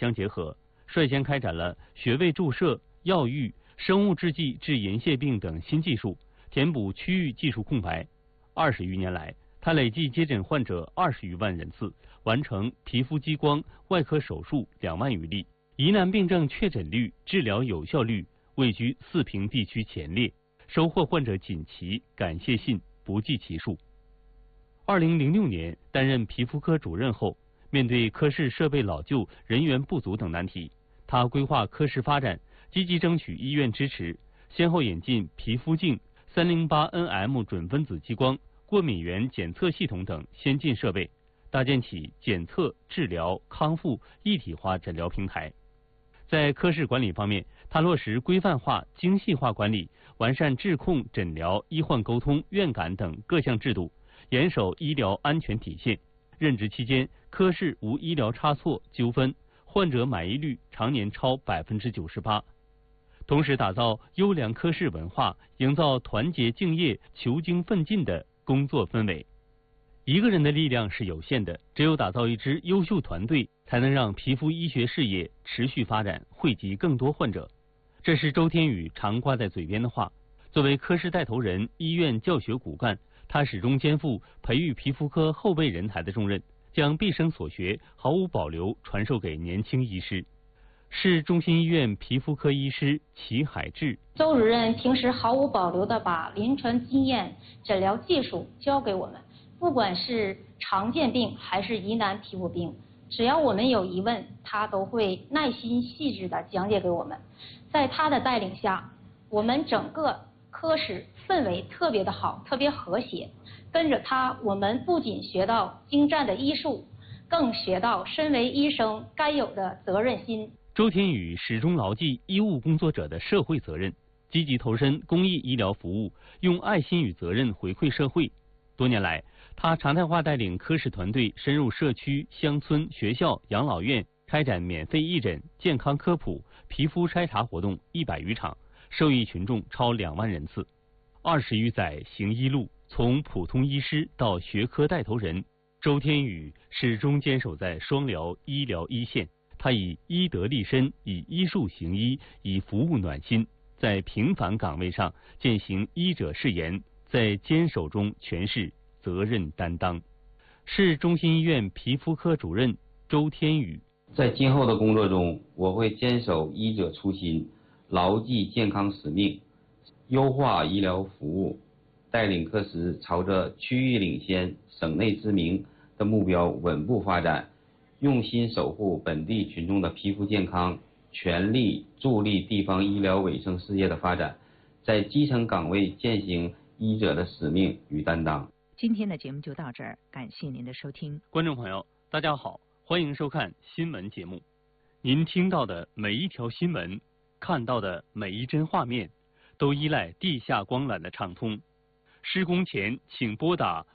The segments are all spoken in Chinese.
相结合，率先开展了穴位注射、药浴、生物制剂治银屑病等新技术，填补区域技术空白。20余年来，他累计接诊患者20余万人次，完成皮肤激光、外科手术2万余例，疑难病症确诊率、治疗有效率位居4平地区前列，收获患者锦旗、感谢信不计其数。2006年担任皮肤科主任后，面对科室设备老旧、人员不足等难题，他规划科室发展，积极争取医院支持，先后引进皮肤镜、308nm 准分子激光、过敏原检测系统等先进设备，搭建起检测、治疗、康复一体化诊疗平台。在科室管理方面，他落实规范化、精细化管理，完善质控、诊疗、医患沟通、院感等各项制度，严守医疗安全底线。任职期间，科室无医疗差错、纠纷，患者满意率常年超98%。同时，打造优良科室文化，营造团结敬业、求精奋进的工作氛围。一个人的力量是有限的，只有打造一支优秀团队，才能让皮肤医学事业持续发展，惠及更多患者。这是周天宇常挂在嘴边的话。作为科室带头人、医院教学骨干，他始终肩负培育皮肤科后备人才的重任，将毕生所学毫无保留传授给年轻医师。市中心医院皮肤科医师齐海志： 周主任平时毫无保留地把临床经验、诊疗技术教给我们，不管是常见病还是疑难皮肤病，只要我们有疑问，他都会耐心细致地讲解给我们。在他的带领下，我们整个科室氛围特别的好，特别和谐。跟着他，我们不仅学到精湛的医术，更学到身为医生该有的责任心。 周天宇始终牢记医务工作者的社会责任，积极投身公益医疗服务，用爱心与责任回馈社会。多年来，他常态化带领科室团队深入社区、乡村、学校、养老院，开展免费义诊、健康科普、皮肤筛查活动100余场，受益群众超2万人次。20余载行医路，从普通医师到学科带头人，周天宇始终坚守在双疗医疗一线。他以医德立身，以医术行医，以服务暖心，在平凡岗位上践行医者誓言，在坚守中诠释责任担当。市中心医院皮肤科主任周天宇： 在今后的工作中，我会坚守医者初心，牢记健康使命，优化医疗服务，带领科室朝着区域领先、省内知名的目标稳步发展，用心守护本地群众的皮肤健康，全力助力地方医疗卫生事业的发展，在基层岗位践行医者的使命与担当。 今天的节目就到这儿，感谢您的收听。 观众朋友，大家好，欢迎收看新闻节目。您听到的每一条新闻，看到的每一帧画面，都依赖地下光缆的畅通。施工前请拨打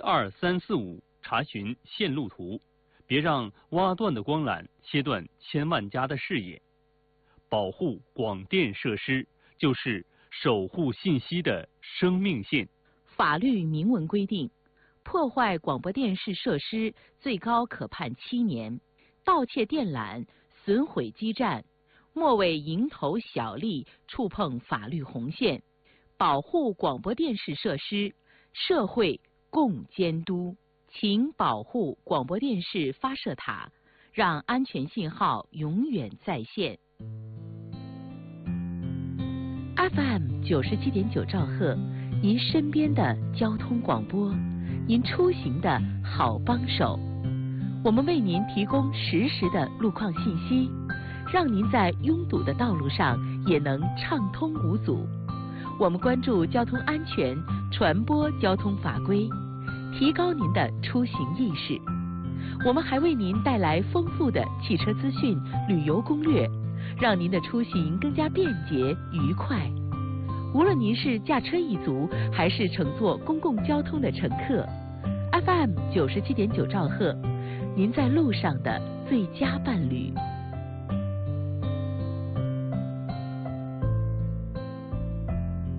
12345查询线路图，别让挖断的光缆切断千万家的视野。保护广电设施就是守护信息的生命线。 法律明文规定，破坏广播电视设施最高可判7年，盗窃电缆、损毁基站，莫为蝇头小利触碰法律红线。保护广播电视设施，社会共监督。请保护广播电视发射塔，让安全信号永远在线。FM 97.9兆赫，您身边的交通广播，您出行的好帮手。我们为您提供实时的路况信息，让您在拥堵的道路上也能畅通无阻。我们关注交通安全，传播交通法规，提高您的出行意识。我们还为您带来丰富的汽车资讯、旅游攻略，让您的出行更加便捷愉快。无论您是驾车一族，还是乘坐公共交通的乘客， FM 97.9兆赫，您在路上的最佳伴侣。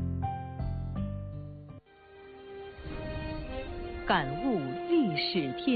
感悟历史天